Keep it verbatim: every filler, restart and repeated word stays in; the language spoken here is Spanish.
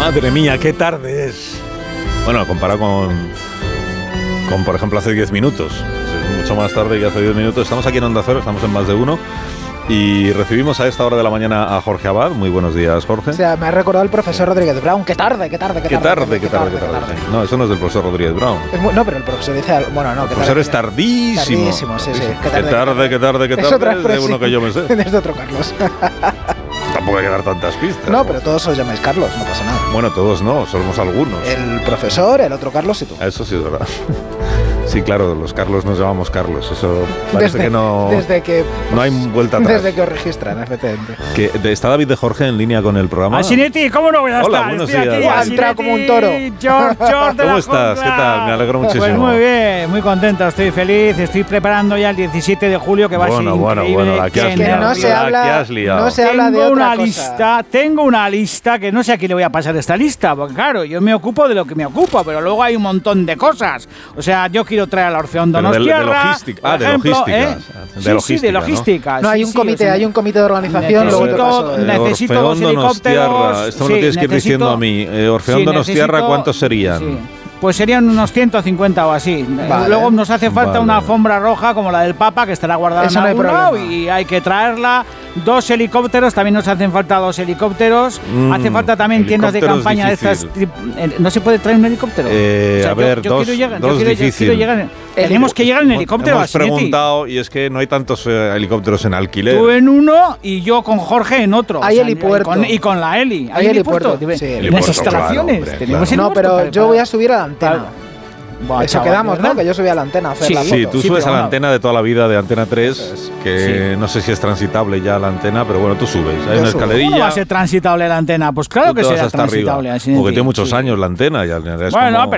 Madre mía, qué tarde es. Bueno, comparado con, con por ejemplo, hace diez minutos. Es mucho más tarde que hace diez minutos. Estamos aquí en Onda Cero, estamos en Más de Uno. Y recibimos a esta hora de la mañana a Jorge Abad. Muy buenos días, Jorge. O sea, me ha recordado el profesor Rodríguez Brown. ¡Qué tarde, qué tarde, qué tarde! ¡Qué tarde, qué tarde, qué tarde! No, eso no es del profesor Rodríguez Brown. Muy, no, pero el profesor dice algo. Bueno, no, el profesor es tardísimo. Tardísimo, sí, sí. Qué tarde, qué tarde, qué tarde. Qué tarde, es otra es de uno que yo me sé. Es de otro Carlos. Tampoco hay que dar tantas pistas. No, pero todos os llamáis Carlos, no pasa nada. Bueno, todos no, somos algunos. El profesor, el otro Carlos y tú. Eso sí es verdad. Sí, claro, los Carlos nos llamamos Carlos. Eso parece desde, que no. Desde que. No hay vuelta atrás. Desde que os registran, efectivamente. Que de, está David de Jorge en línea con el programa. Asinetti, ¿cómo no voy a Hola, estar? buenos Estoy días. aquí, Ha entrado como un toro. George, George de ¿Cómo la estás? jungla. ¿Qué tal? Me alegro muchísimo. Pues muy bien, muy contento, estoy feliz. Estoy preparando ya el diecisiete de julio, que va Bueno, a ser bueno, increíble. bueno, la que has Que liado. no se La habla, que has liado. no se habla de Tengo otra una cosa. lista, tengo una lista que no sé a quién le voy a pasar esta lista, porque claro, yo me ocupo de lo que me ocupo, pero luego hay un montón de cosas. O sea, yo quiero traer al Orfeón Pero de- de Donostiarra, logística. Ah, por de ejemplo, logística. ¿eh? De Sí, logística, sí, de ¿no? logística. No, hay sí, un sí, comité, o sea, hay un comité de organización, luego te necesito- paso. Eh, necesito Orfeón dos helicópteros. Donostiarra. Esto me lo Sí, tienes que ir necesito- diciendo a mí. Eh, Orfeón sí, Donostiarra, necesito- ¿cuántos serían? sí. Pues serían unos ciento cincuenta o así. Vale. Luego nos hace falta Vale. una alfombra roja como la del Papa, que estará guardada Eso en no hay algún lado, problema. y hay que traerla. Dos helicópteros, también nos hacen falta dos helicópteros. Mm, Hace falta también tiendas de helicóptero es campaña de estas. difícil. eh, ¿No se puede traer un helicóptero? Eh, a yo- ver, yo dos- quiero llegar- dos yo quiero- yo difícil. quiero llegar en- Tenemos que llegar en helicóptero a Hemos Asinetti. preguntado y es que no hay tantos eh, helicópteros en alquiler. Tú en uno y yo con Jorge en otro. Hay helipuerto. Y con, y con la Eli. Hay helipuerto, Dime, sí, en helipuerto, las instalaciones. claro, hombre, tenemos claro. No, helipuerto pero para- yo voy a subir a la antena. Buah, Eso chaval, quedamos, ¿verdad? ¿no? Que yo subí a la antena a hacer Sí, la foto. Sí, tú Sí, subes pero a la bueno. antena de toda la vida de Antena tres, que Sí. no sé si es transitable ya la antena, pero bueno, tú subes. Hay Yo una subo. escalerilla. ¿Cómo va a ser transitable la antena? Pues claro tú que te vas será hasta transitable. arriba, Asinetti. porque tiene muchos Sí. años la antena. Ya, es Bueno, como- pero